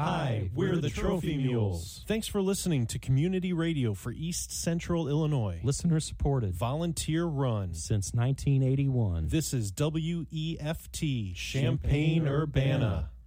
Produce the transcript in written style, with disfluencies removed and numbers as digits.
Hi, we're the Trophy Mules. Thanks for listening to Community Radio for East Central Illinois. Listener supported. Volunteer run. Since 1981. This is WEFT, Champaign-Urbana.